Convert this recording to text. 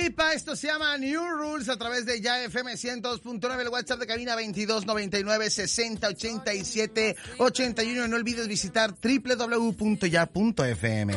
Lipa, esto se llama New Rules a través de Ya FM 102.9, el WhatsApp de cabina 2299-6087-81. No olvides visitar www.ya.fm.